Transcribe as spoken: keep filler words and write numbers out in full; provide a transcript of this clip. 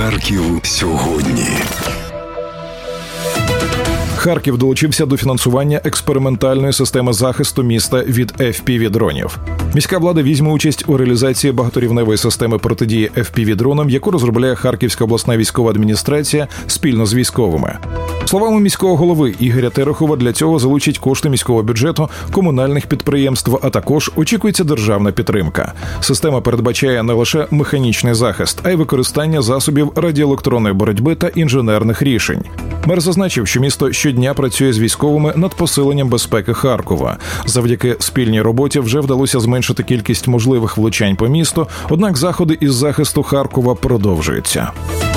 Харків сьогодні. Харків долучився до фінансування експериментальної системи захисту міста від еф пі ві-дронів. Міська влада візьме участь у реалізації багаторівневої системи протидії еф пі ві-дронам, яку розробляє Харківська обласна військова адміністрація спільно з військовими. Словами міського голови Ігоря Терехова, для цього залучать кошти міського бюджету, комунальних підприємств, а також очікується державна підтримка. Система передбачає не лише механічний захист, а й використання засобів радіоелектронної боротьби та інженерних рішень. Мер зазначив, що місто щодня працює з військовими над посиленням безпеки Харкова. Завдяки спільній роботі вже вдалося зменшити кількість можливих влучань по місту, однак заходи із захисту Харкова продовжуються.